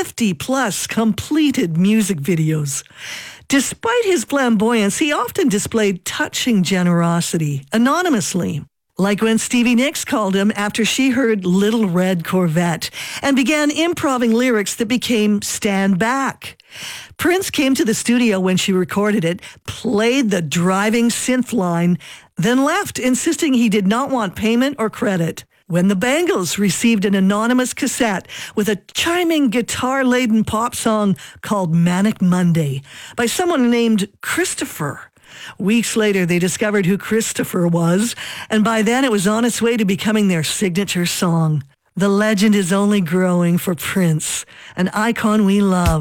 50 plus completed music videos. Despite his flamboyance, he often displayed touching generosity, anonymously. Like when Stevie Nicks called him after she heard Little Red Corvette and began improvising lyrics that became Stand Back. Prince came to the studio when she recorded it, played the driving synth line, then left, insisting he did not want payment or credit. When the Bangles received an anonymous cassette with a chiming guitar-laden pop song called Manic Monday by someone named Christopher. Weeks later, they discovered who Christopher was, and by then it was on its way to becoming their signature song. The legend is only growing for Prince, an icon we love.